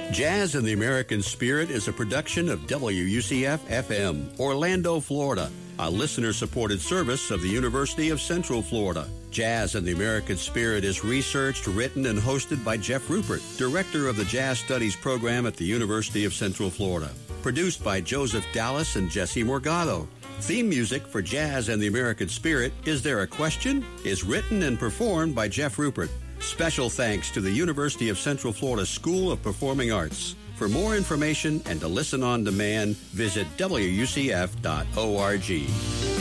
Jazz in the American Spirit is a production of WUCF-FM, Orlando, Florida, a listener-supported service of the University of Central Florida. Jazz in the American Spirit is researched, written, and hosted by Jeff Rupert, Director of the Jazz Studies Program at the University of Central Florida. Produced by Joseph Dallas and Jesse Morgado. Theme music for Jazz and the American Spirit, Is There a Question?, is written and performed by Jeff Rupert. Special thanks to the University of Central Florida School of Performing Arts. For more information and to listen on demand, visit WUCF.org.